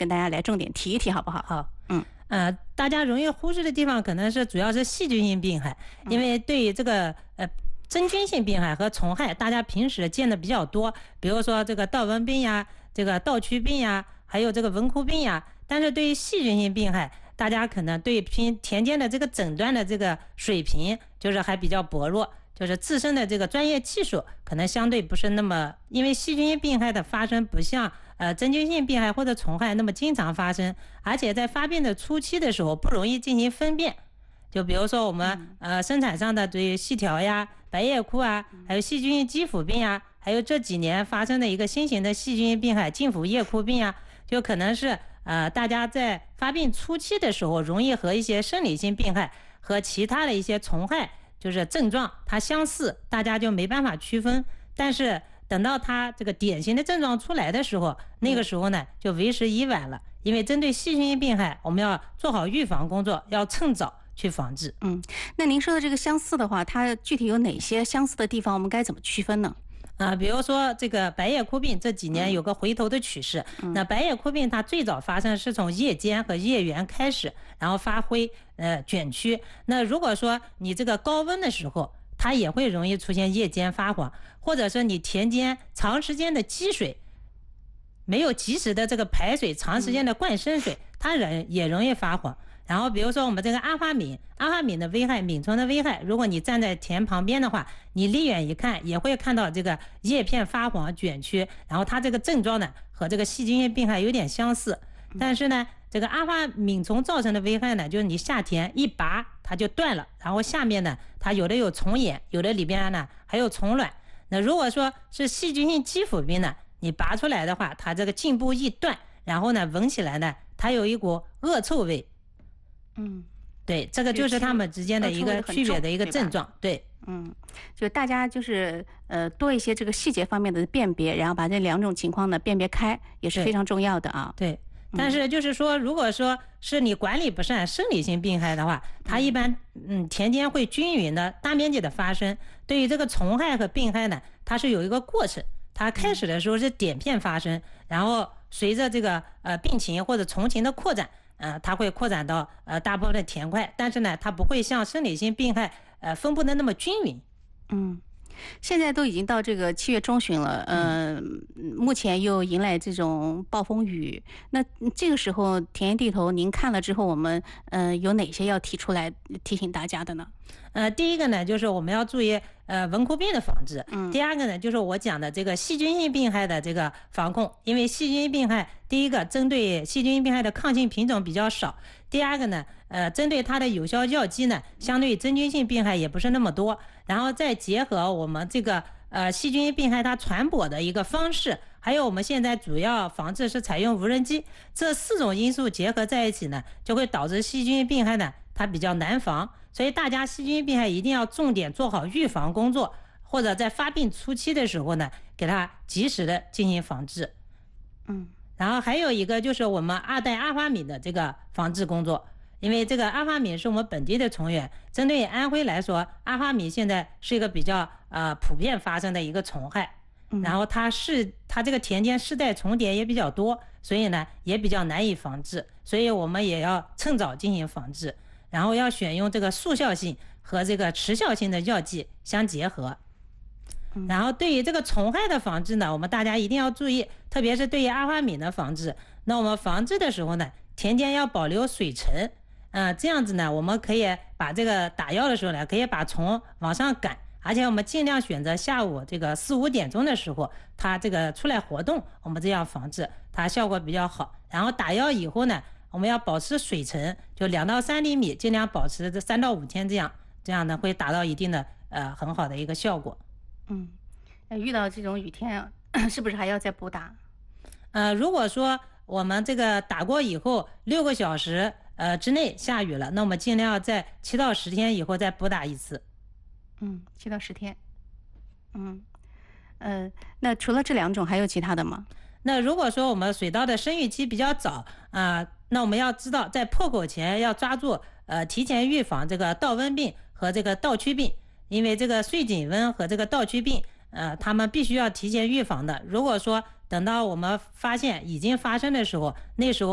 跟大家来重点提一提，好不好？ 好，大家容易忽视的地方可能是主要是细菌性病害，因为对于这个真菌性病害和虫害，大家平时见的比较多，比如说这个稻纹病呀、这个稻曲病呀，还有这个蚊枯病呀。但是对于细菌性病害，大家可能对田间的这个诊断的这个水平就是还比较薄弱，就是自身的这个专业技术可能相对不是那么，因为细菌性病害的发生不像真菌性病害或者虫害那么经常发生，而且在发病的初期的时候不容易进行分辨。就比如说我们生产上的对于细条呀、白叶枯啊，还有细菌性肌肤病啊，还有这几年发生的一个新型的细菌性病害净腐叶枯病啊，就可能是大家在发病初期的时候容易和一些生理性病害和其他的一些虫害就是症状它相似，大家就没办法区分。但是等到它这个典型的症状出来的时候，那个时候呢就为时已晚了。因为针对细菌性病害，我们要做好预防工作，要趁早去防治。 那您说的这个相似的话，它具体有哪些相似的地方？我们该怎么区分呢？ 比如说这个白叶枯病这几年有个回头的趋势。那白叶枯病它最早发生是从叶尖和叶缘开始，然后发灰卷曲。那如果说你这个高温的时候，它也会容易出现叶尖发黄，或者是你田间长时间的积水，没有及时的这个排水，长时间的灌生水，它也容易发黄。然后比如说我们这个阿花敏的危害，敏虫的危害，如果你站在田旁边的话，你离远一看也会看到这个叶片发黄卷曲，然后它这个症状呢和这个细菌性病害有点相似。但是呢这个阿花敏虫造成的危害呢，就是你下田一拔它就断了，然后下面呢它有的有虫眼，有的里边呢还有虫卵。那如果说是细菌性肌肤病呢，你拔出来的话，它这个茎部一断，然后呢闻起来呢它有一股恶臭味。对，这个就是他们之间的一个区别的一个症状。对， 就大家就是多一些这个细节方面的辨别，然后把这两种情况呢辨别开，也是非常重要的啊。 对，但是就是说，如果说是你管理不善生理性病害的话，它一般田间会均匀的大面积的发生。对于这个虫害和病害呢，它是有一个过程，它开始的时候是点片发生，然后随着这个病情或者虫情的扩展。它会扩展到大部分的田块，但是呢，它不会像生理性病害分布的那么均匀。 现在都已经到这个7月中旬了，目前又迎来这种暴风雨，那这个时候田野地头您看了之后，我们有哪些要提出来提醒大家的呢？ 第一个呢，就是我们要注意蚊枯病的防治。第二个呢，就是我讲的这个细菌性病害的这个防控。因为细菌性病害，第一个针对细菌性病害的抗性品种比较少，第二个呢，针对它的有效药剂呢，相对真菌性病害也不是那么多。然后再结合我们这个细菌性病害它传播的一个方式，还有我们现在主要防治是采用无人机，这4种因素结合在一起呢，就会导致细菌性病害呢它比较难防。所以大家细菌性病害一定要重点做好预防工作，或者在发病初期的时候呢，给它及时的进行防治。然后还有一个就是我们2代阿花敏的这个防治工作。因为这个阿花敏是我们本地的虫源，针对安徽来说，阿花敏现在是一个比较普遍发生的一个虫害。然后它这个田间世代重叠也比较多，所以呢也比较难以防治，所以我们也要趁早进行防治。然后要选用这个速效性和这个持效性的药剂相结合。然后对于这个虫害的防治呢，我们大家一定要注意，特别是对于阿花敏的防治。那我们防治的时候呢，田间要保留水层，这样子呢，我们可以把这个打药的时候呢，可以把虫往上赶，而且我们尽量选择下午这个4、5点钟的时候，它这个出来活动，我们这样防治，它效果比较好。然后打药以后呢，我们要保持水层，就2到3厘米，尽量保持这3到5天这样呢会达到一定的很好的一个效果。 遇到这种雨天，是不是还要再补打？ 如果说我们这个打过以后6个小时之内下雨了，那我们尽量在7到10天以后再补打一次。 7到10天。那除了这2种还有其他的吗？ 那如果说我们水稻的生育期比较早那我们要知道在破口前要抓住提前预防这个稻瘟病和这个稻曲病。因为这个穗锦瘟和这个稻曲病它们必须要提前预防的。如果说等到我们发现已经发生的时候，那时候